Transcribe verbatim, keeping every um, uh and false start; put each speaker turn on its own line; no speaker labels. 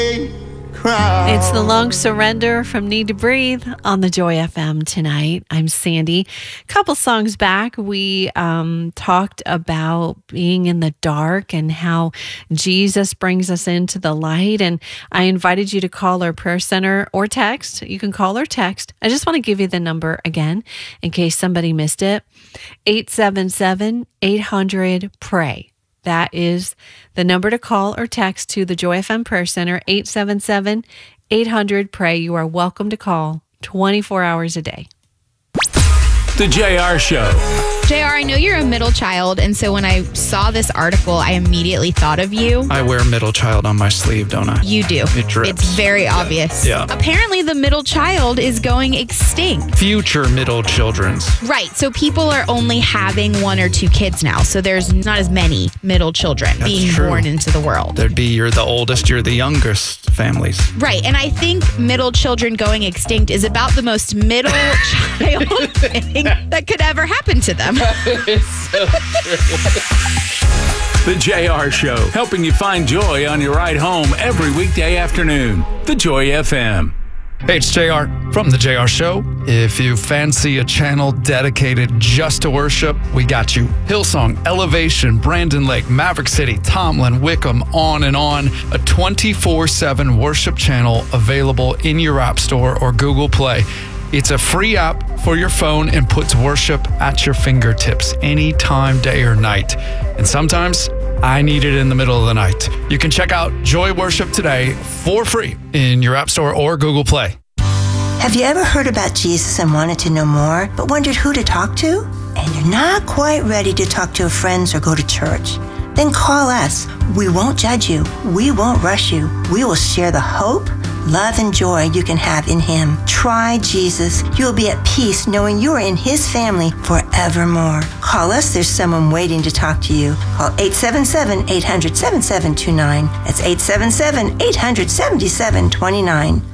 It's the Long Surrender from Need to Breathe on the Joy F M tonight. I'm Sandy. A couple songs back, we um, talked about being in the dark and how Jesus brings us into the light. And I invited you to call our prayer center or text. You can call or text. I just want to give you the number again in case somebody missed it. eight seven seven, eight hundred, pray. That is the number to call or text to the Joy F M Prayer Center, eight seven seven, eight hundred, pray. You are welcome to call twenty-four hours a day.
The J R Show.
J R, I know you're a middle child, and so when I saw this article, I immediately thought of you.
I wear middle child on my sleeve, don't I?
You do.
It drips.
It's very
yeah.
obvious.
Yeah.
Apparently, the middle child is going extinct.
Future middle children's.
Right. So people are only having one or two kids now. So there's not as many middle children
That's
being
true.
born into the world.
There'd be you're the oldest, you're the youngest families.
Right. And I think middle children going extinct is about the most middle child thing that could ever happen to them.
So the J R Show, helping you find joy on your ride home every weekday afternoon. The Joy F M.
Hey, it's J R from The J R Show. If you fancy a channel dedicated just to worship, we got you. Hillsong, Elevation, Brandon Lake, Maverick City, Tomlin, Wickham, on and on. A twenty-four seven worship channel available in your App Store or Google Play. It's a free app for your phone and puts worship at your fingertips anytime, day or night. And sometimes I need it in the middle of the night. You can check out Joy Worship today for free in your App Store or Google Play.
Have you ever heard about Jesus and wanted to know more, but wondered who to talk to? And you're not quite ready to talk to friends or go to church? Then call us. We won't judge you. We won't rush you. We will share the hope, love, and joy you can have in Him. Try Jesus. You will be at peace knowing you are in His family forevermore. Call us. There's someone waiting to talk to you. Call eight seven seven, eight hundred, seven seven two nine. That's eight seven seven, eight hundred, seven seven two nine.